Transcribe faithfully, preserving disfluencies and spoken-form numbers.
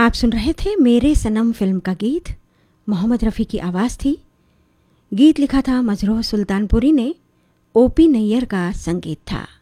आप सुन रहे थे मेरे सनम फिल्म का गीत। मोहम्मद रफ़ी की आवाज़ थी। गीत लिखा था मजरूह सुल्तानपुरी ने। ओपी नैयर का संगीत था।